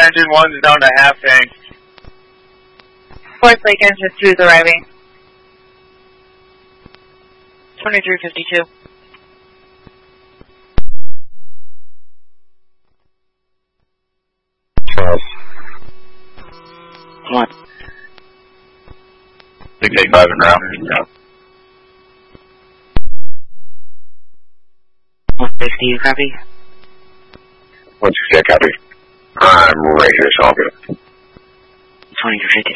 engine 1's down to half tank. Force Lake engine 2 is arriving. 2352. What? 685 and ground. 160, you copy? 160, copy. I'm right here, so I'll get it. 2352.